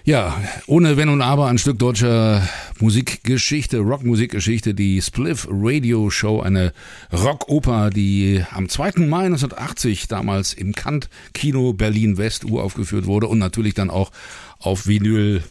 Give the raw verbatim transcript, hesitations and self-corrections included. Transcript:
Ja, ohne Wenn und Aber ein Stück deutscher Musikgeschichte, Rockmusikgeschichte, die Spliff Radio Show, eine Rockoper, die am zweiten Mai neunzehnhundertachtzig damals im Kant Kino Berlin West uraufgeführt wurde und natürlich dann auch auf Vinyl